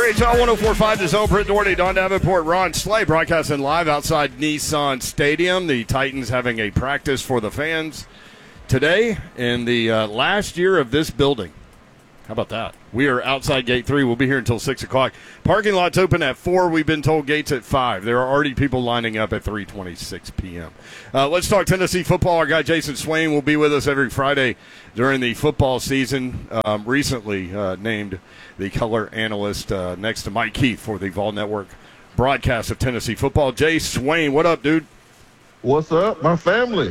WRHL 104.5, the Zone, Britt Doherty, Don Davenport, Ron Slay, broadcasting live outside Nissan Stadium. The Titans having a practice for the fans today in the last year of this building. How about that? We are outside Gate 3. We'll be here until 6 o'clock. Parking lot's open at 4. We've been told gates at 5. There are already people lining up at 3:26 p.m. Let's talk Tennessee football. Our guy Jason Swain will be with us every Friday during the football season. Recently named the color analyst next to Mike Keith for the Vol Network broadcast of Tennessee football. Jay Swain, what up, dude? What's up, my family?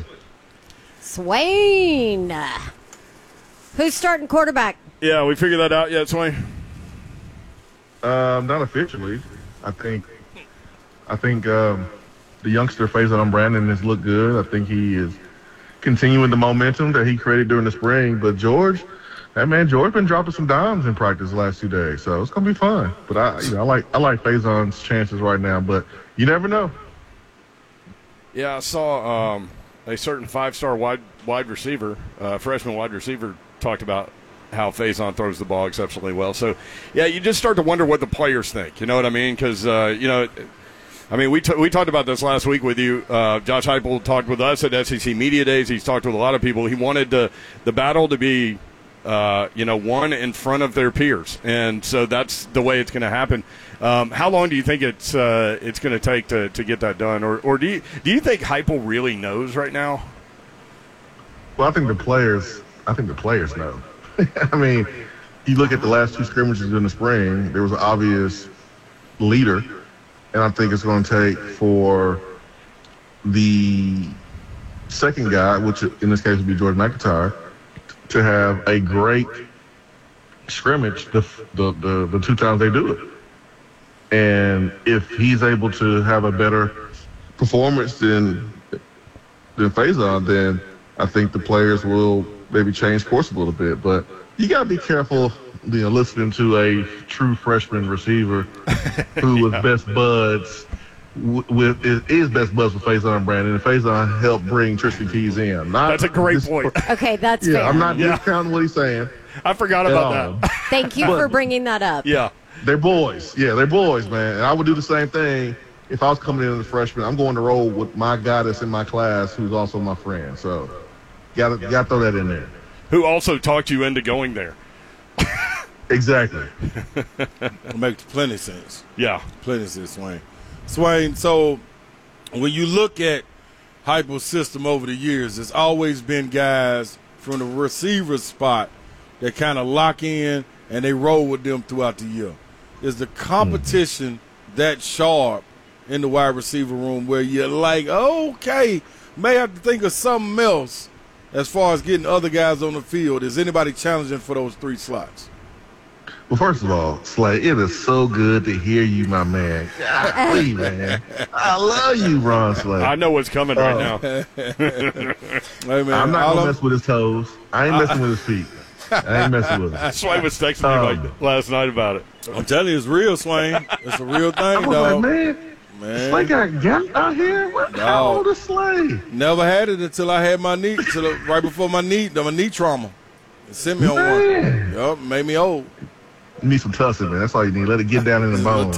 Swain. Who's starting quarterback? Yeah, we figured that out yet, Swain? Not officially. I think the youngster Faison Brandon has looked good. I think he is continuing the momentum that he created during the spring. But George been dropping some dimes in practice the last 2 days, so it's gonna be fun. But I like Faison's chances right now, but you never know. Yeah, I saw a certain 5-star wide receiver, freshman wide receiver, talked about how Faison throws the ball exceptionally well. So, yeah, you just start to wonder what the players think. You know what I mean? Because, we talked about this last week with you. Josh Heupel talked with us at SEC Media Days. He's talked with a lot of people. He wanted the battle to be, one in front of their peers. And so that's the way it's going to happen. How long do you think it's going to take to get that done? Or do you think Heupel really knows right now? Well, I think the players know. I mean, you look at the last 2 scrimmages in the spring, there was an obvious leader, and I think it's going to take for the second guy, which in this case would be George McIntyre, to have a great scrimmage the 2 times they do it. And if he's able to have a better performance than Faison, then I think the players will maybe change course a little bit. But you got to be careful, listening to a true freshman receiver who was best buds is best buds with Faison Brandon, and Faison helped bring Tristan Keys in. That's a great point. Okay, that's fair. I'm not discounting what he's saying. I forgot about that. Thank you for bringing that up. Yeah. They're boys. Yeah, they're boys, man. And I would do the same thing if I was coming in as a freshman. I'm going to roll with my guy that's in my class who's also my friend. So got to throw that in there. Who also talked you into going there. Exactly. It makes plenty sense. Yeah. Plenty sense, Swain. Swain, so when you look at Heupel's system over the years, there's always been guys from the receiver spot that kind of lock in and they roll with them throughout the year. Is the competition that sharp in the wide receiver room where you're like, okay, may have to think of something else as far as getting other guys on the field? Is anybody challenging for those 3 slots? Well, first of all, Slay, it is so good to hear you, my man. Golly, man. I love you, Ron Slay. I know what's coming right now. Hey, man, I'm not going to mess with his toes. I ain't messing with his feet. I ain't messing with him. Slay was texting me last night about it. I'm telling you, it's real, Swain. It's a real thing, I was dog. like, man, Slay got gout out here? How old is Slay? Never had it until I had my knee, right before my knee trauma. It sent me on one. Yup, made me old. You need some tussin, man. That's all you need. Let it get down in the bone.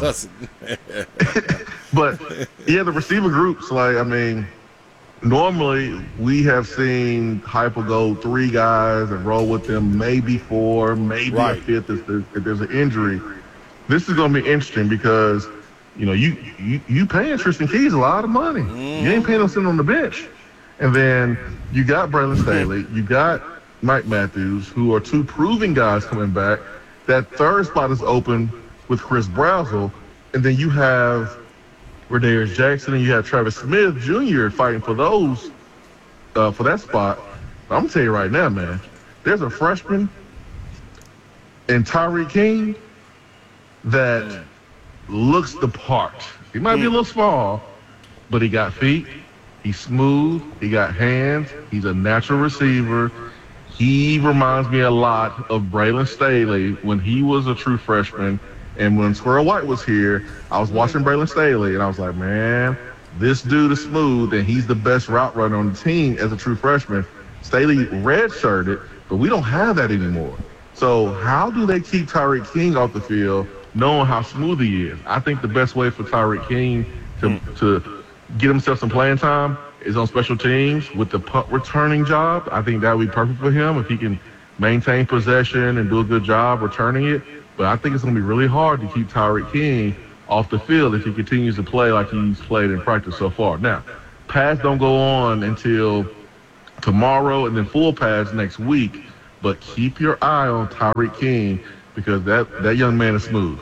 But, yeah, the receiver groups, normally we have seen Heupel go 3 guys and roll with them, maybe 4, maybe a 5th if there's an injury. This is going to be interesting because, you paying Tristan Keys a lot of money. You ain't paying him sitting on the bench. And then you got Braylon Staley, you got Mike Matthews, who are 2 proving guys coming back. That 3rd spot is open with Chris Brazzell, and then you have Radarius Jackson and you have Travis Smith Jr. fighting for those for that spot. I'm gonna tell you right now, man, there's a freshman in Tyreek King that looks the part. He might be a little small, but he got feet, he's smooth, he got hands, he's a natural receiver. He reminds me a lot of Braylon Staley when he was a true freshman. And when Squirrel White was here, I was watching Braylon Staley, and I was like, man, this dude is smooth, and he's the best route runner on the team as a true freshman. Staley redshirted, but we don't have that anymore. So how do they keep Tyreek King off the field knowing how smooth he is. I think the best way for Tyreek King to get himself some playing time is on special teams with the punt returning job. I think that would be perfect for him if he can maintain possession and do a good job returning it. But I think it's going to be really hard to keep Tyreek King off the field if he continues to play like he's played in practice so far. Now, pads don't go on until tomorrow and then full pads next week. But keep your eye on Tyreek King because that young man is smooth.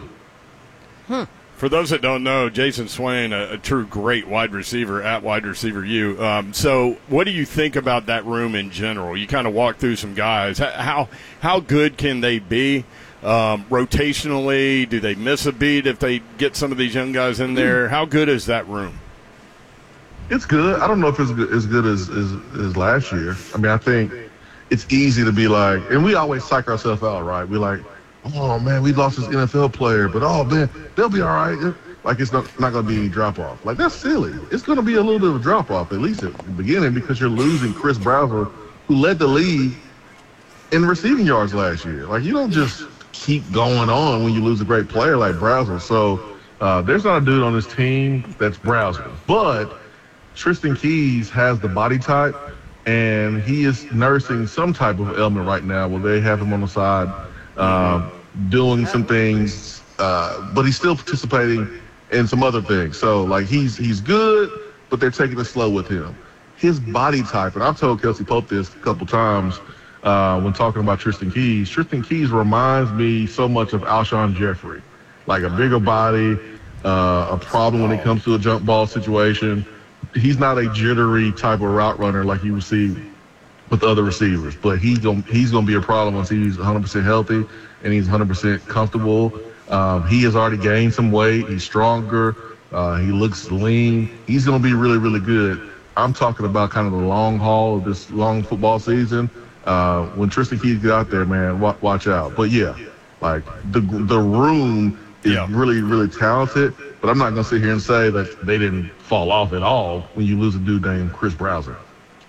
For those that don't know, Jason Swain, a true great wide receiver at Wide Receiver U. So what do you think about that room in general? You kind of walk through some guys. How good can they be? Rotationally, do they miss a beat if they get some of these young guys in there? How good is that room? It's good. I don't know if it's as good as last year. I mean, I think it's easy to be like, and we always psych ourselves out, right? We're like, oh, man, we lost this NFL player, but, oh, man, they'll be all right. Like, it's not going to be any drop-off. Like, that's silly. It's going to be a little bit of a drop-off, at least at the beginning, because you're losing Chris Browser, who led the league in receiving yards last year. Like, you don't just keep going on when you lose a great player like Browser. So there's not a dude on this team that's Browser. But Tristan Keys has the body type, and he is nursing some type of ailment right now where they have him on the side doing some things, but he's still participating in some other things. So, like, he's good, but they're taking it slow with him. His body type, and I've told Kelsey Pope this a couple times when talking about Tristan Keys. Tristan Keys reminds me so much of Alshon Jeffrey, like a bigger body, a problem when it comes to a jump ball situation. He's not a jittery type of route runner like you would see with other receivers, but he's gonna be a problem once he's 100% healthy and he's 100% comfortable. He has already gained some weight. He's stronger. He looks lean. He's going to be really, really good. I'm talking about kind of the long haul of this long football season. When Tristan Keys get out there, man, watch out. But, yeah, like the room is really, really talented, but I'm not going to sit here and say that they didn't fall off at all when you lose a dude named Chris Browser.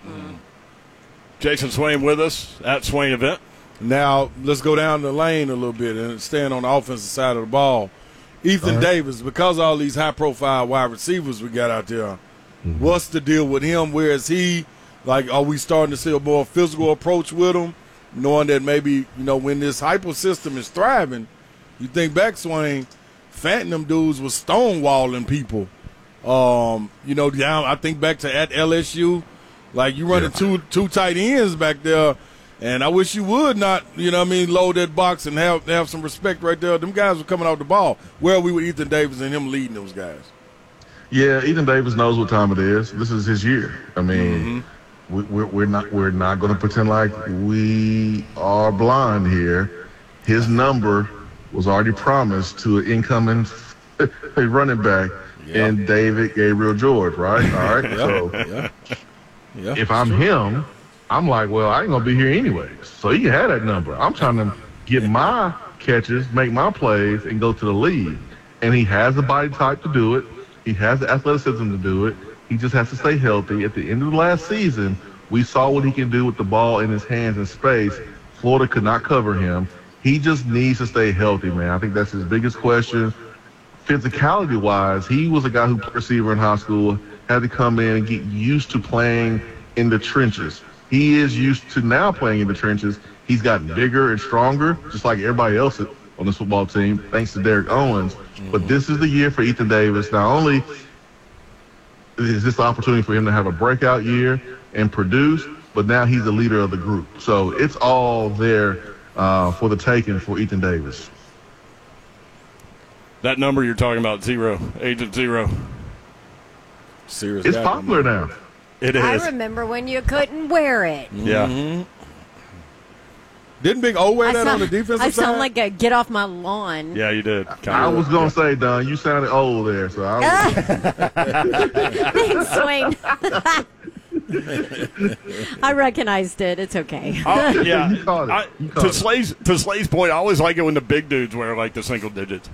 Jason Swain with us at Swain Event. Now, let's go down the lane a little bit and stand on the offensive side of the ball. Ethan Davis, because all these high-profile wide receivers we got out there, what's the deal with him? Where is he? Like, are we starting to see a more physical approach with him, knowing that maybe, when this hyper system is thriving, you think back, Swain, Fenton, them dudes was stonewalling people. Down, I think back to at LSU, like you running two tight ends back there. And I wish you would not, load that box and have some respect right there. Them guys were coming out the ball. Where are we with Ethan Davis and him leading those guys? Yeah, Ethan Davis knows what time it is. This is his year. I mean, we're not going to pretend like we are blind here. His number was already promised to an incoming running back in David Gabriel George, right? All right. So if I'm him, I'm like, well, I ain't going to be here anyways. So you can have that number. I'm trying to get my catches, make my plays, and go to the league. And he has the body type to do it. He has the athleticism to do it. He just has to stay healthy. At the end of the last season, we saw what he can do with the ball in his hands in space. Florida could not cover him. He just needs to stay healthy, man. I think that's his biggest question. Physicality-wise, he was a guy who played receiver in high school, had to come in and get used to playing in the trenches. He is used to now playing in the trenches. He's gotten bigger and stronger, just like everybody else on this football team, thanks to Derek Owens. But this is the year for Ethan Davis. Not only is this the opportunity for him to have a breakout year and produce, but now he's the leader of the group. So it's all there for the taking for Ethan Davis. That number you're talking about, Agent Zero. Serious. It's popular now. It is. I remember when you couldn't wear it. Yeah. Didn't Big O wear that on the defensive side? I sound like a get off my lawn. Yeah, you did. I was going to say, Don, you sounded old there. So I Thanks, Swain. I recognized it. It's okay. Yeah. You caught it. To Slay's point, I always like it when the big dudes wear like the single digits.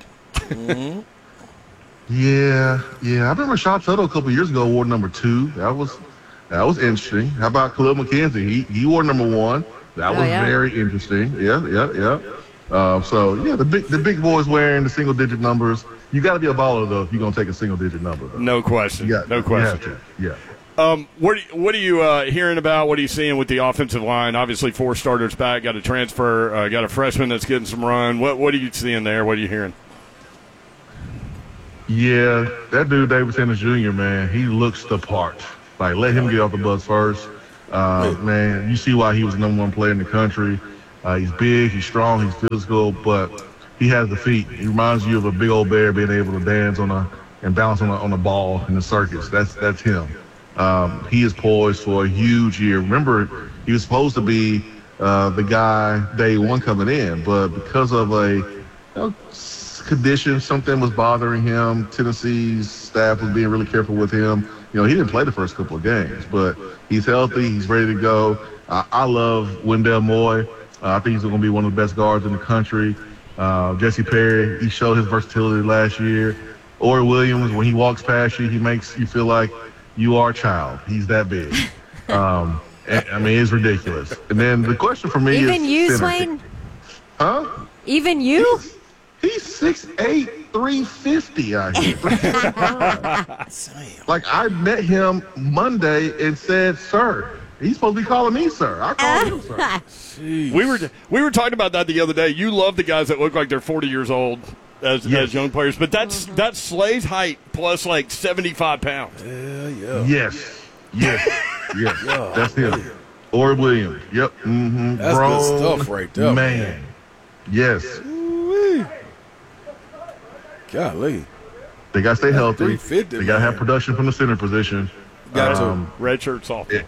Yeah. I remember Sean Tuttle a couple years ago wore number 2. That was interesting. How about Khalil McKenzie? He wore number 1. That was very interesting. Yeah. So yeah, the big boys wearing the single digit numbers. You got to be a baller though if you're gonna take a single digit number. Though. No question. No question. Yeah. What are you hearing about? What are you seeing with the offensive line? Obviously, 4 starters back. Got a transfer. Got a freshman that's getting some run. What are you seeing there? What are you hearing? Yeah, that dude David Sanders Jr. Man, he looks the part. Like, let him get off the bus first. Man, you see why he was the number 1 player in the country. He's big, he's strong, he's physical, but he has the feet. He reminds you of a big old bear being able to dance and bounce on a ball in the circus. That's him. He is poised for a huge year. Remember, he was supposed to be the guy day 1 coming in, but because of a condition, something was bothering him. Tennessee's staff was being really careful with him. He didn't play the first couple of games, but he's healthy. He's ready to go. I love Wendell Moore. I think he's going to be one of the best guards in the country. Jesse Perry, he showed his versatility last year. Ori Williams, when he walks past you, he makes you feel like you are a child. He's that big. It's ridiculous. And then the question for me is... Even you, Swain? Huh? Even you? He's 6'8", 350 out here. Like, I met him Monday and said, sir. He's supposed to be calling me sir. I call him sir. We were talking about that the other day. You love the guys that look like they're 40 years old as young players, but that's Slay's height plus like 75 pounds. Yeah. Yes. That's him. Ori Williams. Yep. Mm-hmm. That's good stuff right there, man. Yes. Ooh-wee. Golly. They got to stay healthy. They got to have production from the center position. Got to. Red shirt soft. Yeah.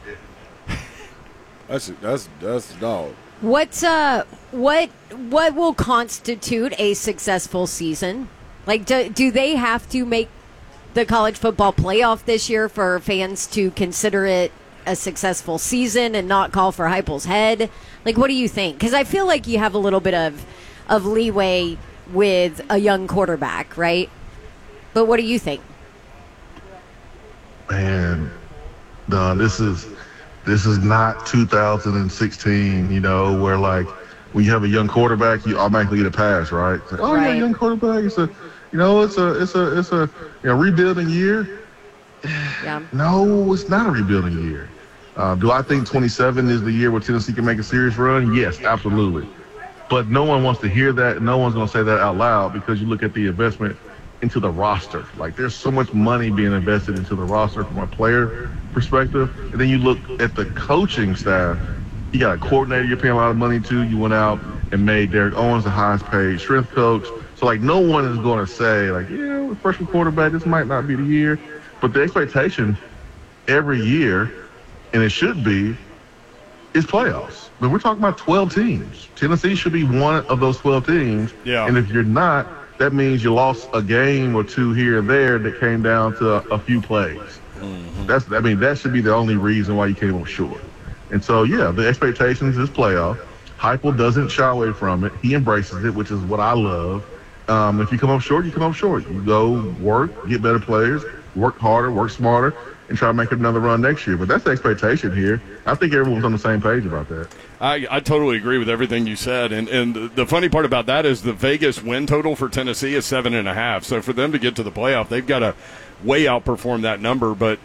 That's dog. What will constitute a successful season? Like, do they have to make the college football playoff this year for fans to consider it a successful season and not call for Heupel's head? Like, what do you think? Because I feel like you have a little bit of leeway with a young quarterback, right? But what do you think? Man, Don, this is not 2016, where like when you have a young quarterback, you automatically get a pass, right? It's like, right. Yeah, young quarterback. It's a rebuilding year. Yeah. No, it's not a rebuilding year. Do I think 27 is the year where Tennessee can make a serious run? Yes, absolutely. But no one wants to hear that. No one's going to say that out loud because you look at the investment into the roster. Like, there's so much money being invested into the roster from a player perspective. And then you look at the coaching staff. You got a coordinator you're paying a lot of money to. You went out and made Derek Owens the highest paid strength coach. So, like, no one is going to say, like, freshman quarterback, this might not be the year. But the expectation every year, and it should be, is playoffs. But we're talking about 12 teams. Tennessee should be one of those 12 teams. Yeah. And if you're not, that means you lost a game or two here and there that came down to a few plays. Mm-hmm. That should be the only reason why you came up short. And so, yeah, the expectations is playoff. Heupel doesn't shy away from it. He embraces it, which is what I love. If you come up short, you come up short. You go work, get better players, work harder, work smarter, and try to make another run next year. But that's the expectation here. I think everyone's on the same page about that. I totally agree with everything you said. And the funny part about that is the Vegas win total for Tennessee is 7.5. So for them to get to the playoff, they've got to way outperform that number. But,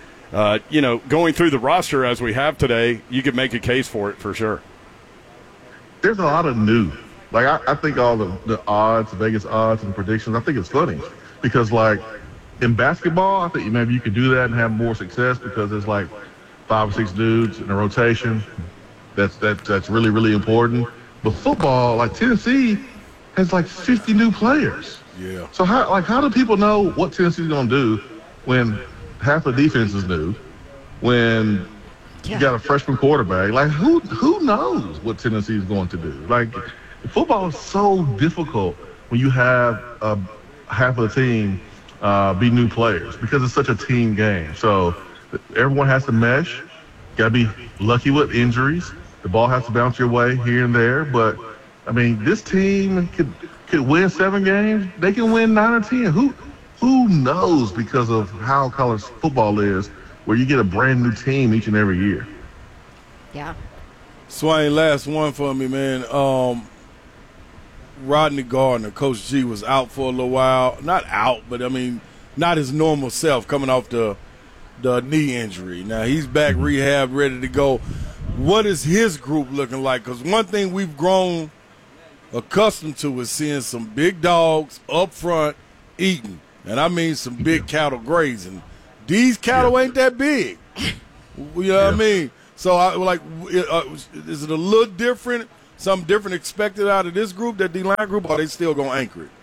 going through the roster as we have today, you could make a case for it for sure. There's a lot of new. Like, I think all the odds, Vegas odds and predictions, I think it's funny. Because, like, in basketball, I think maybe you could do that and have more success because there's like 5 or 6 dudes in a rotation. That's really, really important. But football, like Tennessee, has like 50 new players. Yeah. So how do people know what Tennessee's gonna do when half the defense is new, when you got a freshman quarterback? Like who knows what Tennessee's going to do? Like football is so difficult when you have half of the team be new players because it's such a team game. So everyone has to mesh. Got to be lucky with injuries. The ball has to bounce your way here and there. But, this team could win 7 games. They can win 9 or 10. Who knows because of how college football is where you get a brand new team each and every year. Yeah. Swain, last one for me, man. Rodney Gardner, Coach G, was out for a little while. Not out, but, I mean, not his normal self coming off the knee injury. Now he's back, rehab, ready to go. What is his group looking like? Because one thing we've grown accustomed to is seeing some big dogs up front eating. And I mean some big cattle grazing. These cattle ain't that big. You know what I mean? So, is it a little different, something different expected out of this group, that D-line group, or are they still going to anchor it?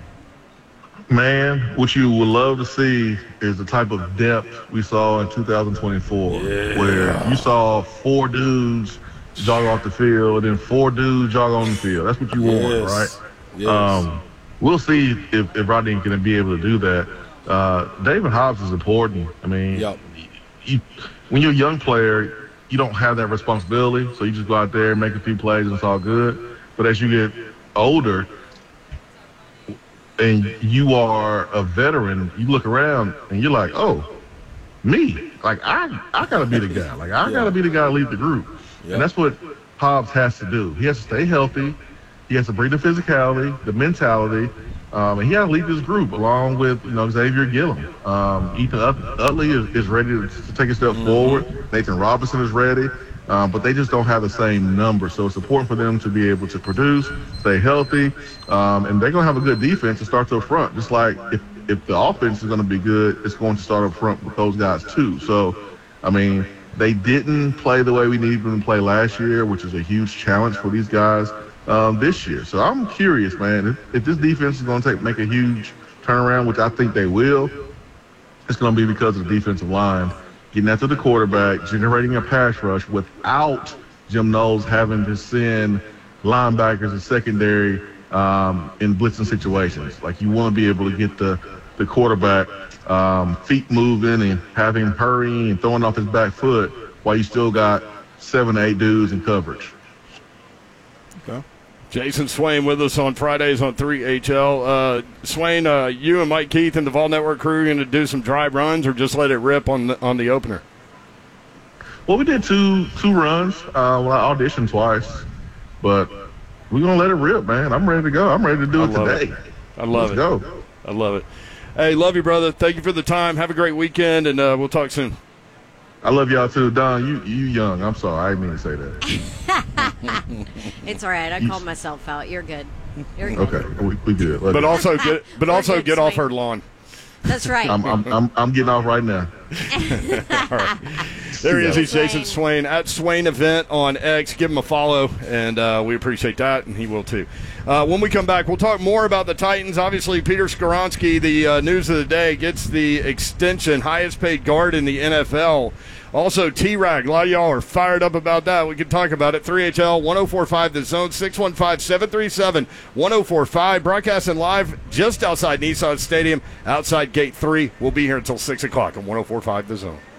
Man, what you would love to see is the type of depth we saw in 2024, where you saw 4 dudes jog off the field and 4 dudes jog on the field. That's what you want, right? Yes. We'll see if Rodney can be able to do that. David Hobbs is important. I mean, when you're a young player, you don't have that responsibility, so you just go out there and make a few plays and it's all good. But as you get older and you are a veteran, you look around and you're like, oh, me. Like, I got to be the guy. Like, I got to be the guy to lead the group. And that's what Hobbs has to do. He has to stay healthy. He has to bring the physicality, the mentality, and he has to lead this group along with, Xavier Gillum. Ethan Utley is ready to take a step forward. Nathan Robinson is ready, but they just don't have the same number. So it's important for them to be able to produce, stay healthy, and they're going to have a good defense that starts up front. Just like if the offense is going to be good, it's going to start up front with those guys too. So, I mean, they didn't play the way we needed them to play last year, which is a huge challenge for these guys this year. So I'm curious, man, if this defense is going to make a huge turnaround, which I think they will, it's going to be because of the defensive line getting after the quarterback, generating a pass rush without Jim Knowles having to send linebackers and secondary in blitzing situations. Like, you want to be able to get the quarterback feet moving and have him hurrying and throwing off his back foot while you still got 7 to 8 dudes in coverage. Okay. Jason Swain with us on Fridays on 3HL. Swain, you and Mike Keith and the Vol Network crew are going to do some dry runs or just let it rip on the opener? Well, we did two runs. Well, I auditioned twice, but we're going to let it rip, man. I'm ready to go. I'm ready to do it today. I love it. Let's go. I love it. Hey, love you, brother. Thank you for the time. Have a great weekend, and we'll talk soon. I love y'all too. Don, you young. I'm sorry. I didn't mean to say that. It's all right. I called myself out. You're good. You're good. Okay, we good. But also get off her lawn. That's right. I'm getting off right now. All right. There he is. He's Jason Swain at Swain Event on X. Give him a follow, and we appreciate that, and he will too. When we come back, we'll talk more about the Titans. Obviously, Peter Skoronski, the news of the day, gets the extension, highest paid guard in the NFL. Also, T-Rag, a lot of y'all are fired up about that. We can talk about it. 3HL 104.5 The Zone, 615-737-1045. Broadcasting live just outside Nissan Stadium, outside Gate 3. We'll be here until 6 o'clock on 104.5 The Zone.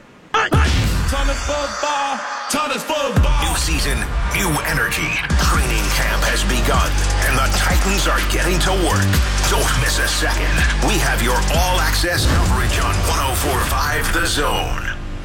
New season, new energy. Training camp has begun, and the Titans are getting to work. Don't miss a second. We have your all-access coverage on 104.5 The Zone.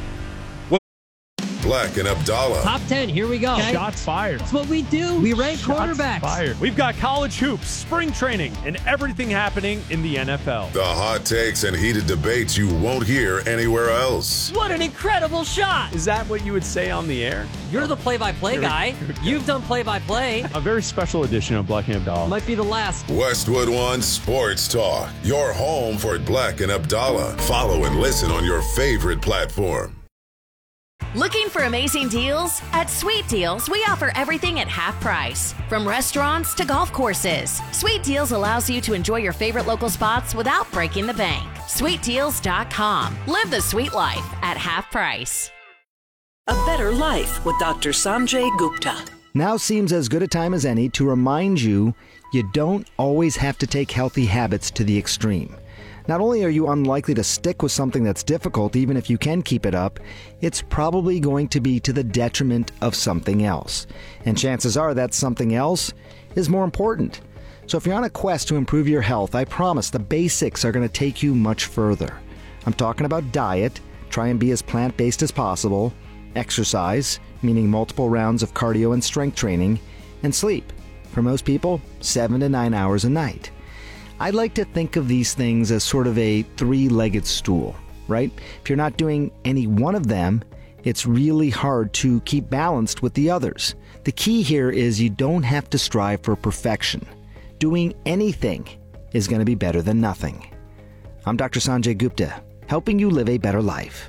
Black and Abdallah. Top 10, here we go. Okay. Shots fired. That's what we do. We rank quarterbacks. Fired. We've got college hoops, spring training, and everything happening in the NFL. The hot takes and heated debates you won't hear anywhere else. What an incredible shot. Is that what you would say on the air? You're the play-by-play guy. You've done play-by-play. A very special edition of Black and Abdallah. Might be the last. Westwood One Sports Talk. Your home for Black and Abdallah. Follow and listen on your favorite platform. Looking for amazing deals? At Sweet Deals, we offer everything at half price. From restaurants to golf courses, Sweet Deals allows you to enjoy your favorite local spots without breaking the bank. SweetDeals.com. Live the sweet life at half price. A better life with Dr. Sanjay Gupta. Now seems as good a time as any to remind you don't always have to take healthy habits to the extreme. Not only are you unlikely to stick with something that's difficult, even if you can keep it up, it's probably going to be to the detriment of something else. And chances are that something else is more important. So if you're on a quest to improve your health, I promise the basics are going to take you much further. I'm talking about diet, try and be as plant-based as possible, exercise, meaning multiple rounds of cardio and strength training, and sleep. For most people, 7 to 9 hours a night. I like to think of these things as sort of a three-legged stool, right? If you're not doing any one of them, it's really hard to keep balanced with the others. The key here is you don't have to strive for perfection. Doing anything is going to be better than nothing. I'm Dr. Sanjay Gupta, helping you live a better life.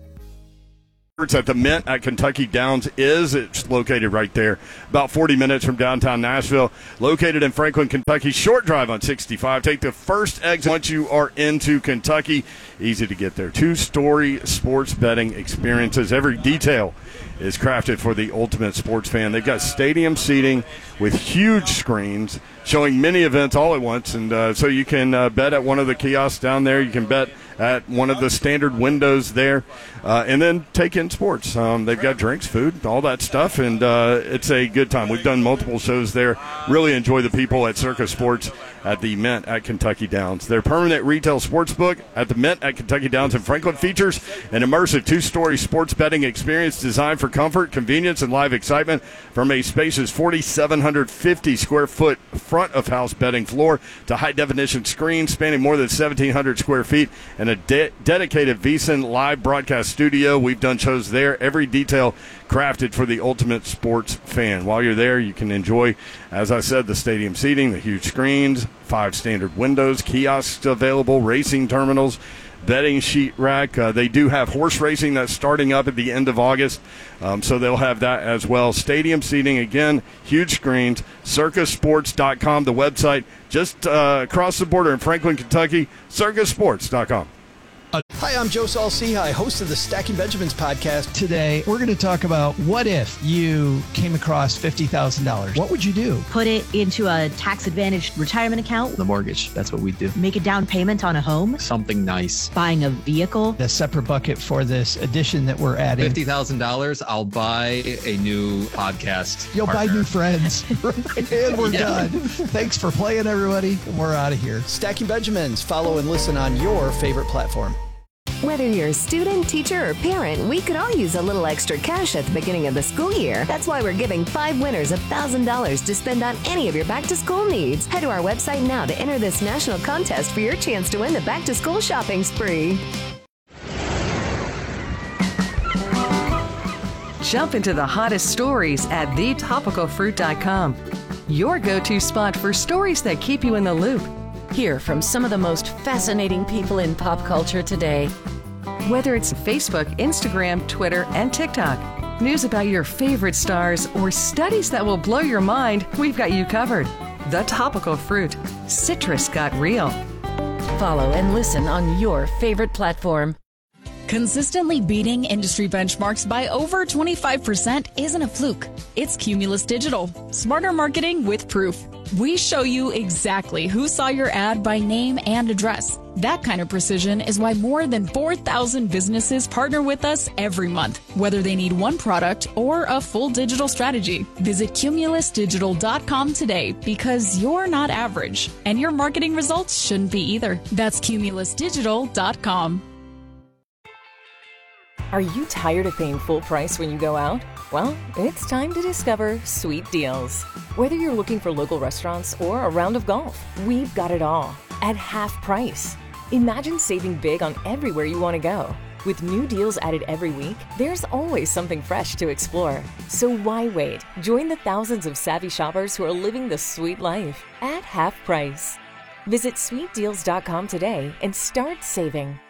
At the Mint at Kentucky Downs it's located right there, about 40 minutes from downtown Nashville, located in Franklin, Kentucky. Short drive on 65. Take the first exit once you are into Kentucky. Easy to get there. 2-story sports betting experiences. Every detail is crafted for the ultimate sports fan. They've got stadium seating with huge screens showing many events all at once, and so you can bet at one of the kiosks down there. You can bet at one of the standard windows there, and then take in sports. They've got drinks, food, all that stuff, and it's a good time. We've done multiple shows there. Really enjoy the people at Circus Sports at the Mint at Kentucky Downs. Their permanent retail sports book at the Mint at Kentucky Downs in Franklin features an immersive 2-story sports betting experience designed for comfort, convenience, and live excitement. From a spacious 4,750 square foot front of house betting floor to high definition screens spanning more than 1,700 square feet and a dedicated VSiN live broadcast studio. We've done shows there. Every detail crafted for the ultimate sports fan. While you're there, you can enjoy, as I said, the stadium seating, the huge screens, 5 standard windows, kiosks available, racing terminals, betting sheet rack. They do have horse racing that's starting up at the end of August, so they'll have that as well. Stadium seating, again, huge screens. CircusSports.com, the website, just across the border in Franklin, Kentucky. CircusSports.com. Hi, I'm Joe Saul-Sehy, host of the Stacking Benjamins podcast. Today, we're going to talk about what if you came across $50,000? What would you do? Put it into a tax-advantaged retirement account. The mortgage, that's what we do. Make a down payment on a home. Something nice. Buying a vehicle. A separate bucket for this addition that we're adding. $50,000, I'll buy a new podcast You'll partner. buy new friends. And we're done. Thanks for playing, everybody. We're out of here. Stacking Benjamins. Follow and listen on your favorite platform. Whether you're a student, teacher, or parent, we could all use a little extra cash at the beginning of the school year. That's why we're giving 5 winners $1,000 to spend on any of your back-to-school needs. Head to our website now to enter this national contest for your chance to win the back-to-school shopping spree. Jump into the hottest stories at thetopicalfruit.com. Your go-to spot for stories that keep you in the loop. Hear from some of the most fascinating people in pop culture today. Whether it's Facebook, Instagram, Twitter, and TikTok, news about your favorite stars, or studies that will blow your mind, we've got you covered. The Topical Fruit. Citrus got real. Follow and listen on your favorite platform. Consistently beating industry benchmarks by over 25% isn't a fluke. It's Cumulus Digital. Smarter marketing with proof. We show you exactly who saw your ad by name and address. That kind of precision is why more than 4,000 businesses partner with us every month, whether they need one product or a full digital strategy. Visit cumulusdigital.com today because you're not average, and your marketing results shouldn't be either. That's cumulusdigital.com. Are you tired of paying full price when you go out? Well, it's time to discover Sweet Deals. Whether you're looking for local restaurants or a round of golf, we've got it all at half price. Imagine saving big on everywhere you want to go. With new deals added every week, there's always something fresh to explore. So why wait? Join the thousands of savvy shoppers who are living the sweet life at half price. Visit sweetdeals.com today and start saving.